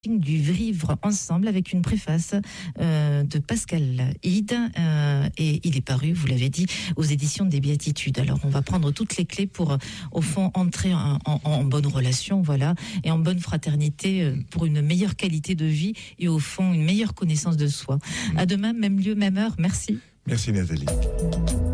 du Vivre ensemble avec une préface de Pascal Hide et il est paru, vous l'avez dit, aux éditions des Béatitudes. Alors on va prendre toutes les clés pour au fond entrer en bonne relation, voilà, et en bonne fraternité pour une meilleure qualité de vie et au fond une meilleure connaissance de soi. À demain, même lieu, même heure. Merci. Merci Nathalie.